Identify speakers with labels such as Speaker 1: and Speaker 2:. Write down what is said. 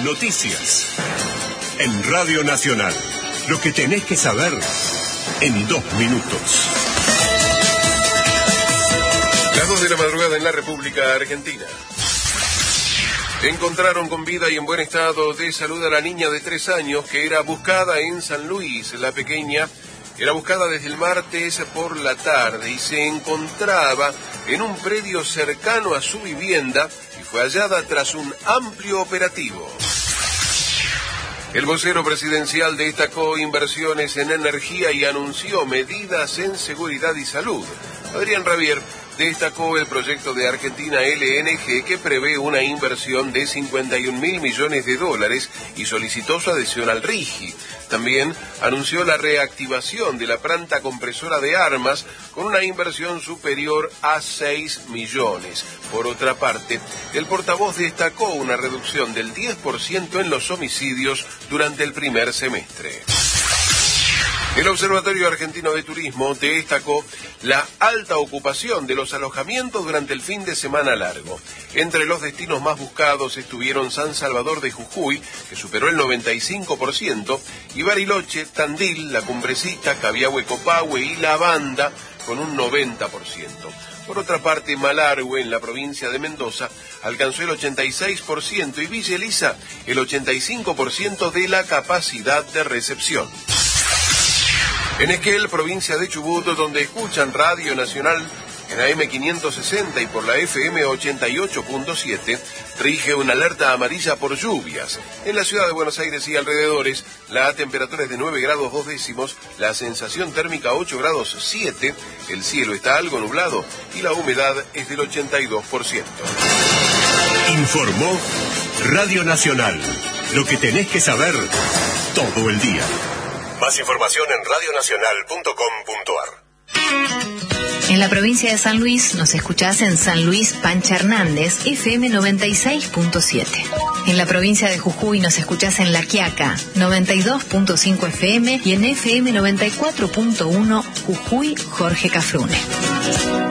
Speaker 1: noticias. En Radio Nacional, lo que tenés que saber en 2 minutos.
Speaker 2: Las 2 de la madrugada en la República Argentina. Encontraron con vida y en buen estado de salud a la niña de 3 años que era buscada en San Luis. La pequeña era buscada desde el martes por la tarde y se encontraba en un predio cercano a su vivienda y fue hallada tras un amplio operativo. El vocero presidencial destacó inversiones en energía y anunció medidas en seguridad y salud. Adrián Rabier destacó el proyecto de Argentina LNG que prevé una inversión de 51.000 millones de dólares y solicitó su adhesión al RIGI. También anunció la reactivación de la planta compresora de armas con una inversión superior a 6 millones. Por otra parte, el portavoz destacó una reducción del 10% en los homicidios durante el primer semestre. El Observatorio Argentino de Turismo destacó la alta ocupación de los alojamientos durante el fin de semana largo. Entre los destinos más buscados estuvieron San Salvador de Jujuy, que superó el 95%, y Bariloche, Tandil, La Cumbrecita, Cabiahue, Copahue y La Banda, con un 90%. Por otra parte, Malargüe, en la provincia de Mendoza, alcanzó el 86% y Villa Elisa el 85% de la capacidad de recepción. En Esquel, provincia de Chubut, donde escuchan Radio Nacional en AM 560 y por la FM 88.7, rige una alerta amarilla por lluvias. En la ciudad de Buenos Aires y alrededores, la temperatura es de 9 grados 2 décimos, la sensación térmica 8 grados 7, el cielo está algo nublado y la humedad es del 82%.
Speaker 1: Informó Radio Nacional, lo que tenés que saber todo el día. Más información en radionacional.com.ar.
Speaker 3: En la provincia de San Luis nos escuchás en San Luis Pancha Hernández, FM 96.7. En la provincia de Jujuy nos escuchás en La Quiaca, 92.5 FM y en FM 94.1 Jujuy Jorge Cafrune.